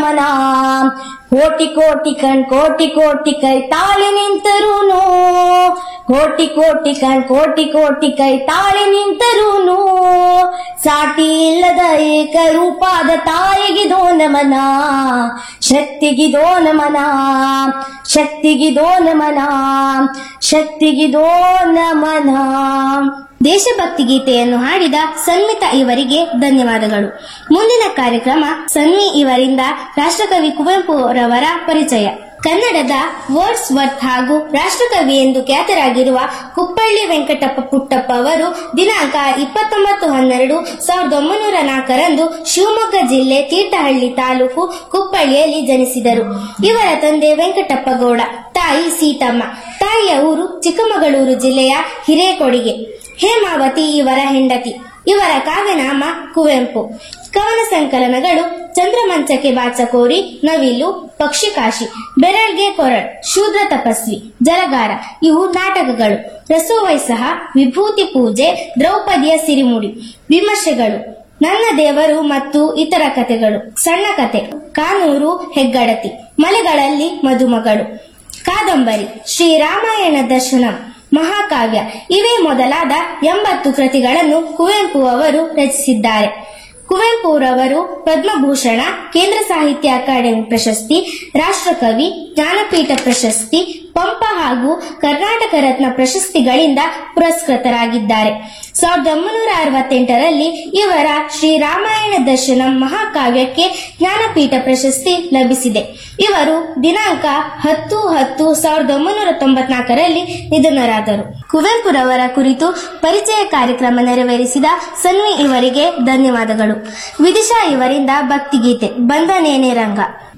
ನಮನ. ಕೋಟಿ ಕೋಟಿ ಕಣ್ ಕೋಟಿ ಕೋಟಿ ಕೈ ತಾಳಿ ನಿಂತರೂನು, ಕೋಟಿ ಕೋಟಿ ಕಣ್ ಕೋಟಿ ಕೋಟಿ ಕೈ ತಾಳಿ ನಿಂತರೂನು, ಸಾಟಿ ಇಲ್ಲದ ಏಕರೂಪಾದ ತಾಯಿಗಿದೋ ನಮನ, ಶಕ್ತಿಗಿದೋ ನಮನ, ಶಕ್ತಿಗಿದೋ ನಮನ, ಶಕ್ತಿಗಿದೋ ನಮನ. ದೇಶಭಕ್ತಿ ಗೀತೆಯನ್ನು ಹಾಡಿದ ಸನ್ಮಿತಾ ಇವರಿಗೆ ಧನ್ಯವಾದಗಳು. ಮುಂದಿನ ಕಾರ್ಯಕ್ರಮ ಸನ್ಮಿ ಇವರಿಂದ ರಾಷ್ಟ್ರಕವಿ ಕುವೆಂಪು ರವರ ಪರಿಚಯ. ಕನ್ನಡದ ವರ್ಡ್ಸ್ ವರ್ತ್ ಹಾಗೂ ರಾಷ್ಟ್ರಕವಿ ಎಂದು ಖ್ಯಾತರಾಗಿರುವ ಕುಪ್ಪಳ್ಳಿ ವೆಂಕಟಪ್ಪ ಪುಟ್ಟಪ್ಪ ಅವರು ದಿನಾಂಕ 29/12/1904 ಶಿವಮೊಗ್ಗ ಜಿಲ್ಲೆ ತೀರ್ಥಹಳ್ಳಿ ತಾಲೂಕು ಕುಪ್ಪಳ್ಳಿಯಲ್ಲಿ ಜನಿಸಿದರು. ಇವರ ತಂದೆ ವೆಂಕಟಪ್ಪ ಗೌಡ, ತಾಯಿ ಸೀತಮ್ಮ. ತಾಯಿಯ ಊರು ಚಿಕ್ಕಮಗಳೂರು ಜಿಲ್ಲೆಯ ಹಿರೇಕೊಡಿಗೆ. ಹೇಮಾವತಿ ಇವರ ಹೆಂಡತಿ. ಇವರ ಕಾವ್ಯನಾಮ ಕುವೆಂಪು. ಕವನ ಸಂಕಲನಗಳು ಚಂದ್ರಮಂಚಕ್ಕೆ ಬಾಚಕೋರಿ, ನವಿಲು, ಪಕ್ಷಿಕಾಶಿ, ಬೆರಳ್ಗೆ ಕೊರಳ್, ಶೂದ್ರ ತಪಸ್ವಿ, ಜಲಗಾರ ಇವು ನಾಟಕಗಳು. ರಸೋವೈಸಹ, ವಿಭೂತಿ ಪೂಜೆ, ದ್ರೌಪದಿಯ ಸಿರಿಮುಡಿ, ವಿಮರ್ಶೆಗಳು, ನನ್ನ ದೇವರು ಮತ್ತು ಇತರ ಕಥೆಗಳು, ಸಣ್ಣ ಕಥೆ, ಕಾನೂರು ಹೆಗ್ಗಡತಿ, ಮಲೆಗಳಲ್ಲಿ ಮದುಮಗಳು, ಕಾದಂಬರಿ, ಶ್ರೀರಾಮಾಯಣ ದರ್ಶನಂ, ಮಹಾಕಾವ್ಯ ಇವೇ ಮೊದಲಾದ 80 ಕೃತಿಗಳನ್ನು ಕುವೆಂಪು ಅವರು ರಚಿಸಿದ್ದಾರೆ. ಕುವೆಂಪುರವರು ಪದ್ಮಭೂಷಣ, ಕೇಂದ್ರ ಸಾಹಿತ್ಯ ಅಕಾಡೆಮಿ ಪ್ರಶಸ್ತಿ, ರಾಷ್ಟ್ರಕವಿ, ಜ್ಞಾನಪೀಠ ಪ್ರಶಸ್ತಿ, ಪಂಪ ಹಾಗೂ ಕರ್ನಾಟಕ ರತ್ನ ಪ್ರಶಸ್ತಿಗಳಿಂದ ಪುರಸ್ಕೃತರಾಗಿದ್ದಾರೆ. 1968ರಲ್ಲಿ ಇವರ ಶ್ರೀರಾಮಾಯಣ ದರ್ಶನಂ ಮಹಾಕಾವ್ಯಕ್ಕೆ ಜ್ಞಾನಪೀಠ ಪ್ರಶಸ್ತಿ ಲಭಿಸಿದೆ. ಇವರು ದಿನಾಂಕ 10/10/1994ರಲ್ಲಿ ನಿಧನರಾದರು. ಕುವೆಂಪುರವರ ಕುರಿತು ಪರಿಚಯ ಕಾರ್ಯಕ್ರಮ ನೆರವೇರಿಸಿದ ಸನ್ವಿ ಇವರಿಗೆ ಧನ್ಯವಾದಗಳು. ವಿದಿಶಾ ಇವರಿಂದ ಭಕ್ತಿಗೀತೆ ಬಂದನೇನೆ ರಂಗ.